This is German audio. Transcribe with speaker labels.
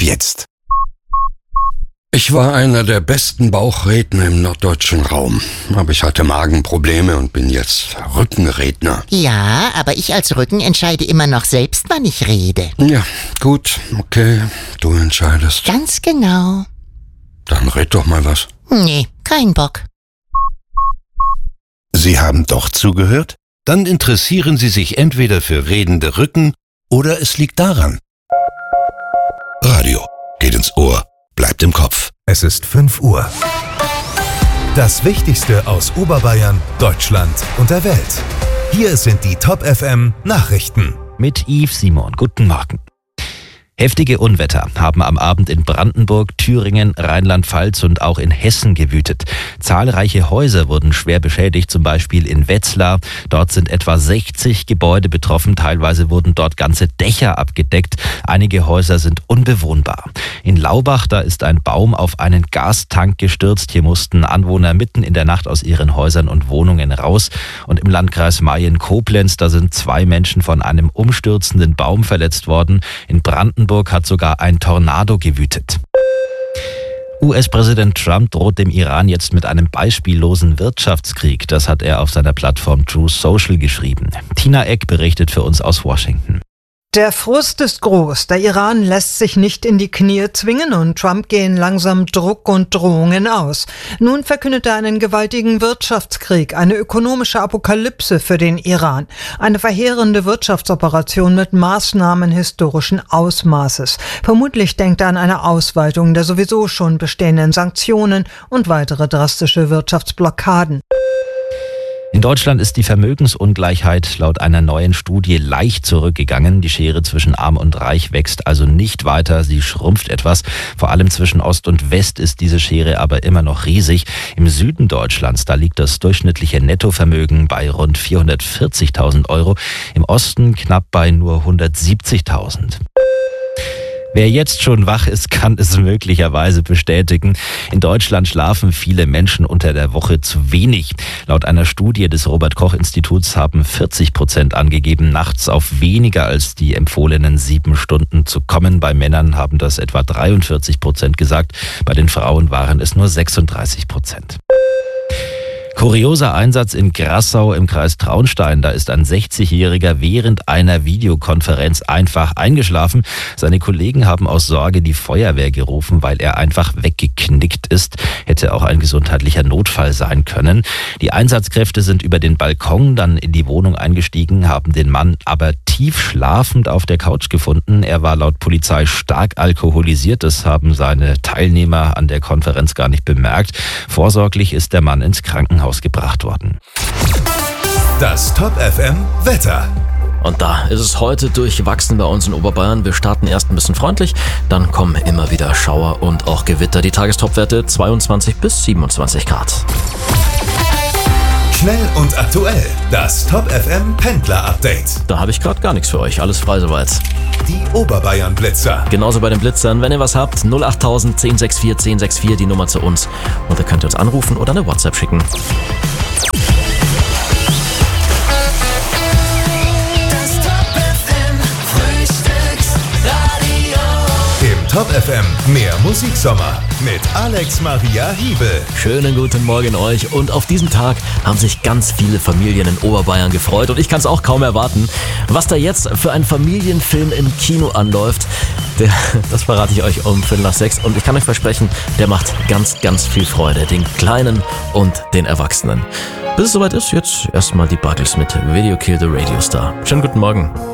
Speaker 1: jetzt.
Speaker 2: Ich war einer der besten Bauchredner im norddeutschen Raum. Aber ich hatte Magenprobleme und bin jetzt Rückenredner.
Speaker 3: Ja, aber ich als Rücken entscheide immer noch selbst, wann ich rede.
Speaker 2: Ja, gut, okay, du entscheidest.
Speaker 3: Ganz genau.
Speaker 2: Dann red doch mal was.
Speaker 3: Nee, kein Bock.
Speaker 1: Sie haben doch zugehört? Dann interessieren Sie sich entweder für redende Rücken oder es liegt daran. Radio geht ins Ohr, bleibt im Kopf.
Speaker 4: Es ist 5 Uhr. Das Wichtigste aus Oberbayern, Deutschland und der Welt. Hier sind die Top FM Nachrichten.
Speaker 5: Mit Yves Simon. Guten Morgen. Heftige Unwetter haben am Abend in Brandenburg, Thüringen, Rheinland-Pfalz und auch in Hessen gewütet. Zahlreiche Häuser wurden schwer beschädigt, zum Beispiel in Wetzlar. Dort sind etwa 60 Gebäude betroffen. Teilweise wurden dort ganze Dächer abgedeckt. Einige Häuser sind unbewohnbar. In Laubach, da ist ein Baum auf einen Gastank gestürzt. Hier mussten Anwohner mitten in der Nacht aus ihren Häusern und Wohnungen raus. Und im Landkreis Mayen-Koblenz, da sind 2 Menschen von einem umstürzenden Baum verletzt worden. In Brandenburg hat sogar ein Tornado gewütet. US-Präsident Trump droht dem Iran jetzt mit einem beispiellosen Wirtschaftskrieg. Das hat er auf seiner Plattform Truth Social geschrieben. Tina Eck berichtet für uns aus Washington.
Speaker 6: Der Frust ist groß. Der Iran lässt sich nicht in die Knie zwingen und Trump gehen langsam Druck und Drohungen aus. Nun verkündet er einen gewaltigen Wirtschaftskrieg, eine ökonomische Apokalypse für den Iran. Eine verheerende Wirtschaftsoperation mit Maßnahmen historischen Ausmaßes. Vermutlich denkt er an eine Ausweitung der sowieso schon bestehenden Sanktionen und weitere drastische Wirtschaftsblockaden.
Speaker 5: In Deutschland ist die Vermögensungleichheit laut einer neuen Studie leicht zurückgegangen. Die Schere zwischen Arm und Reich wächst also nicht weiter, sie schrumpft etwas. Vor allem zwischen Ost und West ist diese Schere aber immer noch riesig. Im Süden Deutschlands, da liegt das durchschnittliche Nettovermögen bei rund 440.000 Euro. Im Osten knapp bei nur 170.000. Wer jetzt schon wach ist, kann es möglicherweise bestätigen. In Deutschland schlafen viele Menschen unter der Woche zu wenig. Laut einer Studie des Robert-Koch-Instituts haben 40% angegeben, nachts auf weniger als die empfohlenen 7 Stunden zu kommen. Bei Männern haben das etwa 43% gesagt. Bei den Frauen waren es nur 36%. Kurioser Einsatz in Grassau im Kreis Traunstein. Da ist ein 60-Jähriger während einer Videokonferenz einfach eingeschlafen. Seine Kollegen haben aus Sorge die Feuerwehr gerufen, weil er einfach weggeknickt ist. Hätte auch ein gesundheitlicher Notfall sein können. Die Einsatzkräfte sind über den Balkon dann in die Wohnung eingestiegen, haben den Mann aber tief schlafend auf der Couch gefunden. Er war laut Polizei stark alkoholisiert. Das haben seine Teilnehmer an der Konferenz gar nicht bemerkt. Vorsorglich ist der Mann ins Krankenhaus gebracht worden.
Speaker 4: Das Top FM Wetter.
Speaker 7: Und da ist es heute durchwachsen bei uns in Oberbayern. Wir starten erst ein bisschen freundlich, dann kommen immer wieder Schauer und auch Gewitter. Die Tagestopwerte 22 bis 27 Grad.
Speaker 4: Schnell und aktuell. Das Top FM Pendler Update.
Speaker 7: Da habe ich gerade gar nichts für euch. Alles frei soweit.
Speaker 4: Die Oberbayern Blitzer.
Speaker 7: Genauso bei den Blitzern. Wenn ihr was habt, 08000 1064 1064, die Nummer zu uns. Und da könnt ihr uns anrufen oder eine WhatsApp schicken.
Speaker 4: Im Top FM mehr Musiksommer mit Alex Maria Hiebel.
Speaker 7: Schönen guten Morgen euch. Und auf diesem Tag haben sich ganz viele Familien in Oberbayern gefreut. Und ich kann es auch kaum erwarten, was da jetzt für ein Familienfilm im Kino anläuft. Das verrate ich euch um 5:45. Und ich kann euch versprechen, der macht ganz, ganz viel Freude. Den Kleinen und den Erwachsenen. Bis es soweit ist, jetzt erstmal die Buggles mit Video Kill the Radio Star. Schönen guten Morgen.